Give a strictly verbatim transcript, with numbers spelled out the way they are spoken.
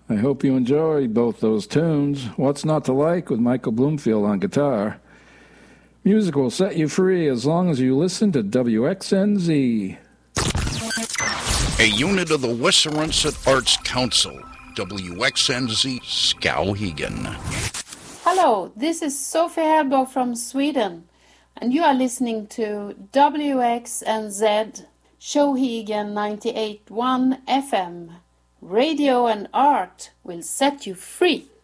I hope you enjoyed both those tunes. What's Not to Like with Michael Bloomfield on guitar. Music will set you free as long as you listen to W X N Z. A unit of the Westernset Arts Council, W X N Z Skowhegan. Hello, this is Sophie Helbo from Sweden, and you are listening to W X N Z Skowhegan ninety-eight point one F M. Radio and art will set you free.